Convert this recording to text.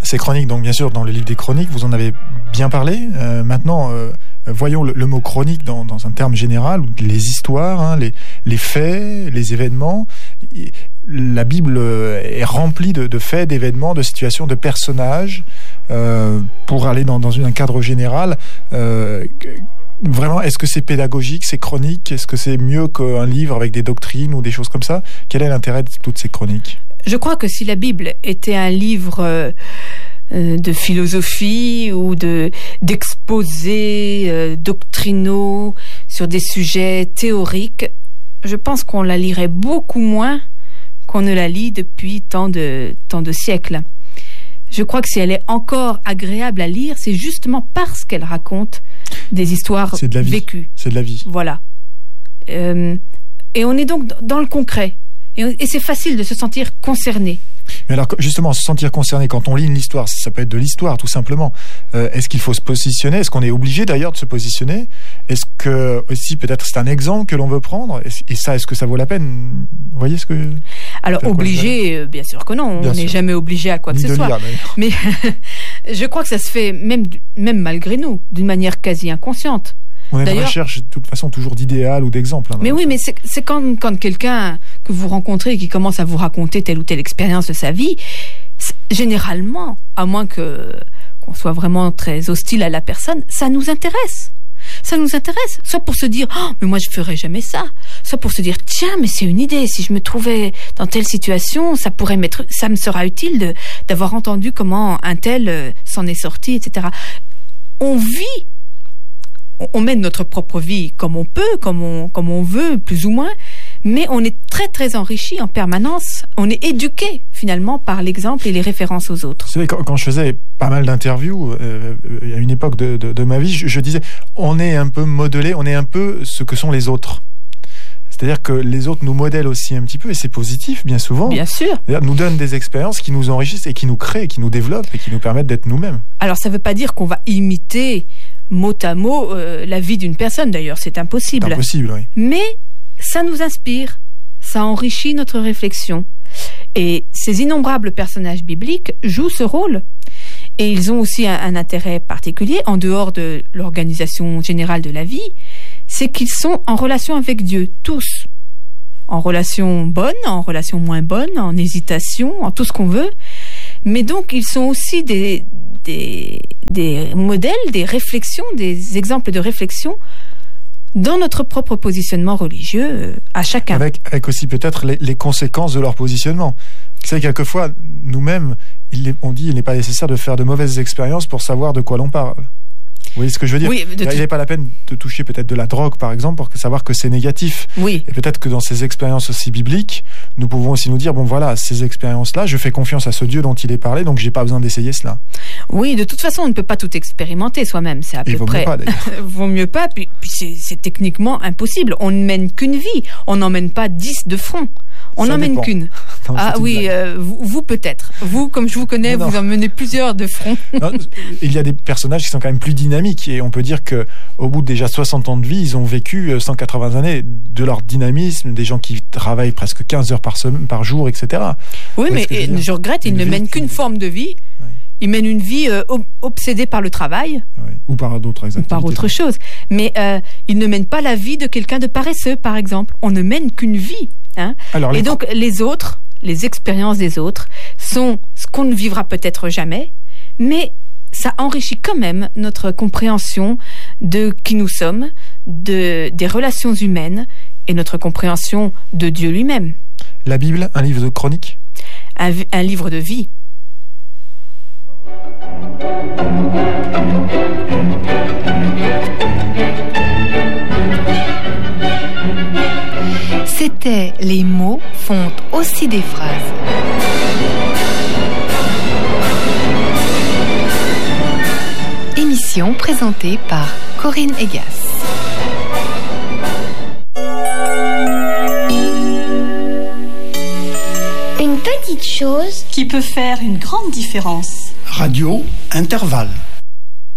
Ces chroniques, donc bien sûr, dans le livre des chroniques, vous en avez bien parlé. Maintenant, voyons le mot chronique dans un terme général, les histoires, les faits, les événements. La Bible est remplie de faits, d'événements, de situations, de personnages. Pour aller dans un cadre général, vraiment, est-ce que c'est pédagogique, c'est chronique? Est-ce que c'est mieux qu'un livre avec des doctrines ou des choses comme ça? Quel est l'intérêt de toutes ces chroniques? Je crois que si la Bible était un livre de philosophie ou d'exposés doctrinaux sur des sujets théoriques, je pense qu'on la lirait beaucoup moins qu'on ne la lit depuis tant de siècles. Je crois que si elle est encore agréable à lire, c'est justement parce qu'elle raconte des histoires vécues. C'est de la vie. Voilà. Et on est donc dans le concret. Et c'est facile de se sentir concerné. Mais alors, justement, se sentir concerné, quand on lit une histoire, ça peut être de l'histoire, tout simplement. Est-ce qu'il faut se positionner? Est-ce qu'on est obligé, d'ailleurs, de se positionner? Est-ce que, aussi, peut-être, c'est un exemple que l'on veut prendre? Et ça, est-ce que ça vaut la peine? Vous voyez ce que... Alors, obligé, bien sûr que non. On n'est jamais obligé à quoi que ce soit. Lire, mais je crois que ça se fait, même malgré nous, d'une manière quasi inconsciente. On est en recherche, de toute façon, toujours d'idéal ou d'exemple. Mais oui, mais c'est quand quelqu'un que vous rencontrez qui commence à vous raconter telle ou telle expérience de sa vie, généralement, à moins qu'on soit vraiment très hostile à la personne, ça nous intéresse. Ça nous intéresse, soit pour se dire « Oh, mais moi je ferais jamais ça », soit pour se dire « Tiens, mais c'est une idée, si je me trouvais dans telle situation, ça me sera utile d'avoir entendu comment un tel s'en est sorti, etc. » On mène notre propre vie comme on peut, comme on veut, plus ou moins, mais on est très très enrichi en permanence. On est éduqué finalement par l'exemple et les références aux autres. Vous savez, quand je faisais pas mal d'interviews à une époque de ma vie, je disais, on est un peu modelé, on est un peu ce que sont les autres. C'est-à-dire que les autres nous modèlent aussi un petit peu, et c'est positif, bien souvent. Bien sûr. C'est-à-dire nous donnent des expériences qui nous enrichissent et qui nous créent, qui nous développent et qui nous permettent d'être nous-mêmes. Alors ça ne veut pas dire qu'on va imiter mot à mot la vie d'une personne, d'ailleurs, c'est impossible. C'est impossible, oui. Mais ça nous inspire, ça enrichit notre réflexion. Et ces innombrables personnages bibliques jouent ce rôle. Et ils ont aussi un intérêt particulier, en dehors de l'organisation générale de la vie, c'est qu'ils sont en relation avec Dieu, tous. En relation bonne, en relation moins bonne, en hésitation, en tout ce qu'on veut. Mais donc, ils sont aussi des modèles, des réflexions, des exemples de réflexion dans notre propre positionnement religieux à chacun. Avec aussi peut-être les conséquences de leur positionnement. Vous savez, quelquefois, nous-mêmes, on dit qu'il n'est pas nécessaire de faire de mauvaises expériences pour savoir de quoi l'on parle. Vous voyez ce que je veux dire? Oui, il n'est pas la peine de toucher peut-être de la drogue, par exemple, pour savoir que c'est négatif. Oui. Et peut-être que dans ces expériences aussi bibliques, nous pouvons aussi nous dire, bon voilà, ces expériences-là, je fais confiance à ce Dieu dont il est parlé, donc j'ai pas besoin d'essayer cela. Oui, de toute façon, on ne peut pas tout expérimenter soi-même. C'est à peu près... Vaut mieux pas, d'ailleurs. Vaut mieux pas, puis c'est techniquement impossible. On ne mène qu'une vie. On n'en mène pas 10 de front. On n'en mène qu'une. Ah oui, vous peut-être. Vous, comme je vous connais, vous en menez plusieurs de front. Non, il y a des personnages qui sont quand même plus dynamiques, et on peut dire qu'au bout de déjà 60 ans de vie, ils ont vécu 180 années de leur dynamisme, des gens qui travaillent presque 15 heures par jour, etc. Oui, mais je regrette, ils ne mènent qu'une forme de vie. Oui. Ils mènent une vie obsédée par le travail. Oui. Ou par d'autres activités. Ou par autre chose. Mais ils ne mènent pas la vie de quelqu'un de paresseux, par exemple. On ne mène qu'une vie. Hein. Alors, et donc, les expériences des autres sont ce qu'on ne vivra peut-être jamais, mais ça enrichit quand même notre compréhension de qui nous sommes, des relations humaines et notre compréhension de Dieu lui-même. La Bible, un livre de chronique? Un livre de vie. C'était Les mots font aussi des phrases. Émission présentée par Corinne Egas. Une petite chose qui peut faire une grande différence. Radio Intervalle.